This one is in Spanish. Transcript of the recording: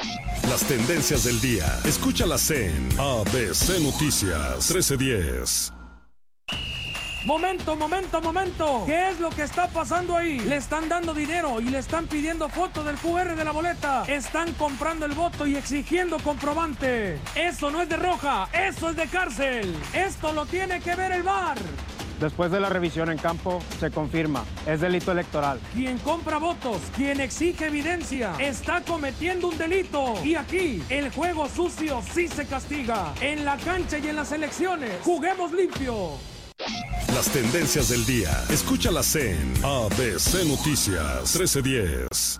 Las tendencias del día. Escúchalas en ABC Noticias 1310. Momento. ¿Qué es lo que está pasando ahí? Le están dando dinero y le están pidiendo foto del QR de la boleta. Están comprando el voto y exigiendo comprobante. Eso no es de roja, eso es de cárcel. Esto lo tiene que ver el VAR. Después de la revisión en campo, se confirma, es delito electoral. Quien compra votos, quien exige evidencia, está cometiendo un delito. Y aquí, el juego sucio sí se castiga. En la cancha y en las elecciones, juguemos limpio. Las tendencias del día. Escúchalas en ABC Noticias 1310.